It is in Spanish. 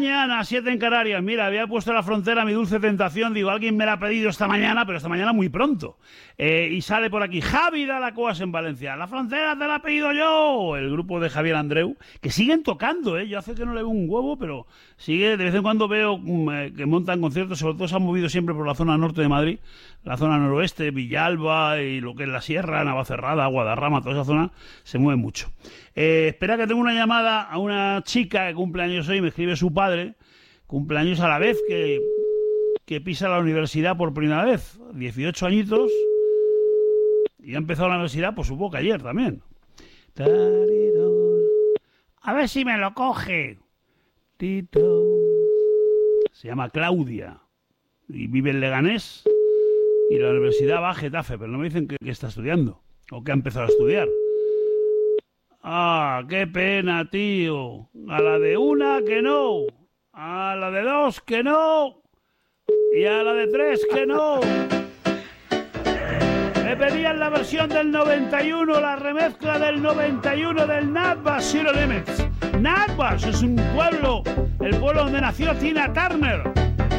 mañana, 7 en Canarias. Mira, había puesto en la frontera mi dulce tentación. Digo, alguien me la ha pedido esta mañana, pero esta mañana muy pronto. Y sale por aquí, Javi Dalacoas en Valencia. La frontera te la he pedido yo. El grupo de Javier Andreu, que siguen tocando, Yo hace que no le veo un huevo, pero sigue. De vez en cuando veo que montan conciertos. Sobre todo se han movido siempre por la zona norte de Madrid, la zona noroeste, Villalba y lo que es la Sierra, Navacerrada, Guadarrama, toda esa zona se mueve mucho. Espera que tengo una llamada a una chica que cumple años hoy, me escribe su padre, cumpleaños a la vez que pisa la universidad por primera vez, 18 añitos, y ha empezado la universidad, pues supongo que ayer también. A ver si me lo coge. Se llama Claudia y vive en Leganés y la universidad va a Getafe, pero no me dicen que está estudiando o que ha empezado a estudiar. Ah, qué pena, tío. A la de una que no. A la de dos que no. Y a la de 3 que no. Me pedían la versión del 91, la remezcla del 91 del Natbas Zero Limits. Natbas es un pueblo, el pueblo donde nació Tina Turner.